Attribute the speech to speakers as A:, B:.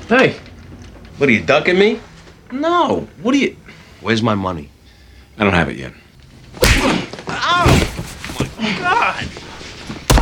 A: Hey.
B: What, are you ducking me?
A: No. What are you...
B: Where's my money?
A: I don't have it yet.
B: Ow! My God!